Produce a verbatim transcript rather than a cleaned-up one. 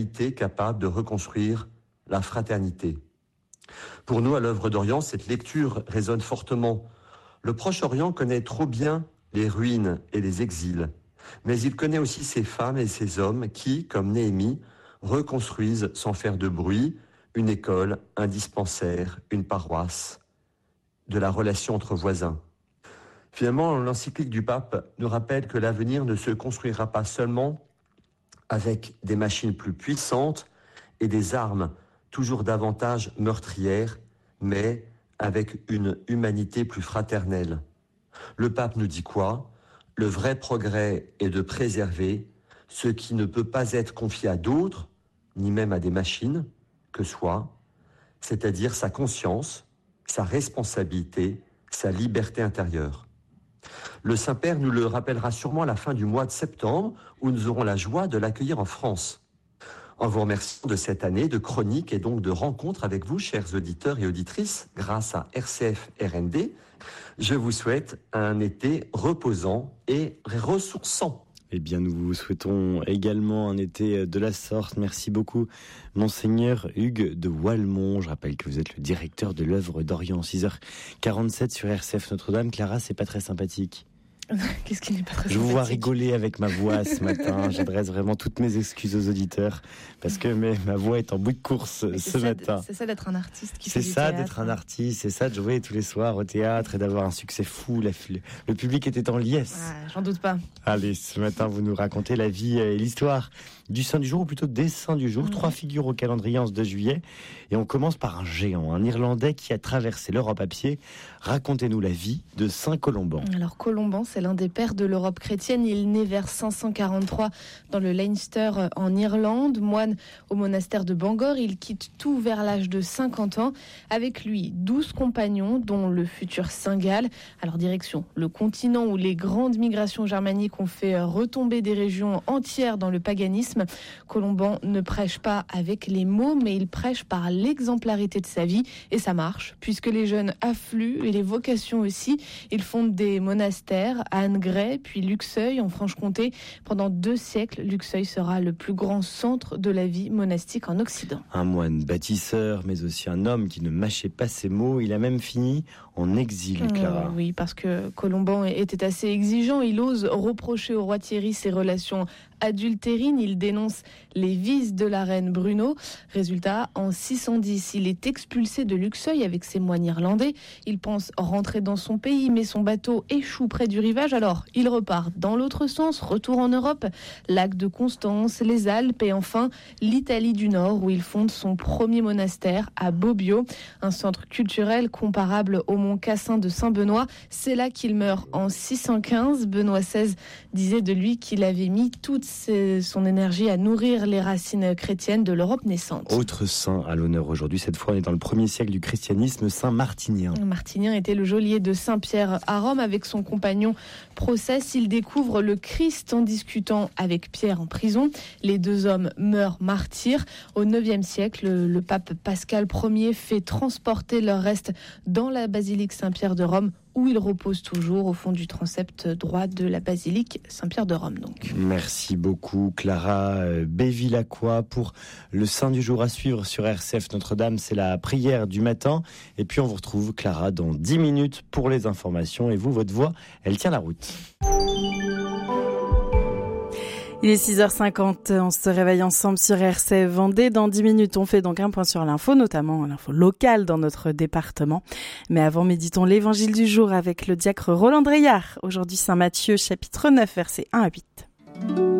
capable de reconstruire la fraternité. Pour nous, à l'œuvre d'Orient, cette lecture résonne fortement. Le Proche-Orient connaît trop bien les ruines et les exils, mais il connaît aussi ces femmes et ces hommes qui, comme Néhémie, reconstruisent sans faire de bruit une école, un dispensaire, une paroisse, de la relation entre voisins. Finalement, l'encyclique du pape nous rappelle que l'avenir ne se construira pas seulement avec des machines plus puissantes et des armes toujours davantage meurtrières, mais avec une humanité plus fraternelle. Le pape nous dit quoi ? Le vrai progrès est de préserver ce qui ne peut pas être confié à d'autres, ni même à des machines, que soit, c'est-à-dire sa conscience, sa responsabilité, sa liberté intérieure. Le Saint-Père nous le rappellera sûrement à la fin du mois de septembre, où nous aurons la joie de l'accueillir en France. En vous remerciant de cette année de chroniques et donc de rencontres avec vous, chers auditeurs et auditrices, grâce à R C F R N D, je vous souhaite un été reposant et ressourçant. Eh bien, nous vous souhaitons également un été de la sorte. Merci beaucoup, Monseigneur Hugues de Walmont. Je rappelle que vous êtes le directeur de l'œuvre d'Orient. six heures quarante-sept sur R C F Notre-Dame. Clara, c'est pas très sympathique. Qu'est-ce qui n'est pas très Je vous vois rigoler avec ma voix ce matin. J'adresse vraiment toutes mes excuses aux auditeurs parce que mais, ma voix est en bout de course mais ce matin. De, c'est ça d'être un artiste qui C'est fait ça du d'être un artiste, c'est ça de jouer tous les soirs au théâtre et d'avoir un succès fou. La, le public était en liesse. Ah, j'en doute pas. Allez, ce matin, vous nous racontez la vie et l'histoire du saint du jour, ou plutôt des saints du jour. Mmh. Trois figures au calendrier en ce deux juillet. Et on commence par un géant, un Irlandais qui a traversé l'Europe à pied. Racontez-nous la vie de saint Colomban. Alors Colomban, c'est l'un des pères de l'Europe chrétienne. Il naît vers cinq cent quarante-trois dans le Leinster en Irlande. Moine au monastère de Bangor, il quitte tout vers l'âge de cinquante ans. Avec lui, douze compagnons, dont le futur saint Gall. Alors direction le continent où les grandes migrations germaniques ont fait retomber des régions entières dans le paganisme. Colomban ne prêche pas avec les mots, mais il prêche par l'exemplarité de sa vie. Et ça marche, puisque les jeunes affluent et les vocations aussi. Il fonde des monastères à Annegray, puis Luxeuil, en Franche-Comté. Pendant deux siècles, Luxeuil sera le plus grand centre de la vie monastique en Occident. Un moine bâtisseur, mais aussi un homme qui ne mâchait pas ses mots. Il a même fini en exil, Clara. Euh, oui, parce que Colomban était assez exigeant. Il ose reprocher au roi Thierry ses relations adultérine, il dénonce les vices de la reine Bruno. Résultat, en six cent dix, il est expulsé de Luxeuil avec ses moines irlandais. Il pense rentrer dans son pays, mais son bateau échoue près du rivage. Alors, il repart dans l'autre sens, retour en Europe, lac de Constance, les Alpes et enfin l'Italie du Nord, où il fonde son premier monastère à Bobbio, un centre culturel comparable au mont Cassin de Saint-Benoît. C'est là qu'il meurt en six cent quinze. Benoît seize disait de lui qu'il avait mis toute son énergie à nourrir les racines chrétiennes de l'Europe naissante. Autre saint à l'honneur aujourd'hui, cette fois on est dans le premier siècle du christianisme, saint Martinien. Martinien était le geôlier de Saint-Pierre à Rome. Avec son compagnon Procès, il découvre le Christ en discutant avec Pierre en prison. Les deux hommes meurent martyrs. Au neuvième siècle, le, le pape Pascal Ier fait transporter leurs restes dans la basilique Saint-Pierre de Rome, où il repose toujours au fond du transept droit de la basilique Saint-Pierre de Rome. Donc. Merci beaucoup Clara Bévilacqua pour le Saint du jour à suivre sur R C F Notre-Dame. C'est la prière du matin. Et puis on vous retrouve Clara dans dix minutes pour les informations. Et vous, votre voix, elle tient la route. Il est six heures cinquante, on se réveille ensemble sur R C F Vendée. Dans dix minutes, on fait donc un point sur l'info, notamment l'info locale dans notre département. Mais avant, méditons l'évangile du jour avec le diacre Roland Dreillard. Aujourd'hui, Saint Matthieu, chapitre neuf, versets un à huit.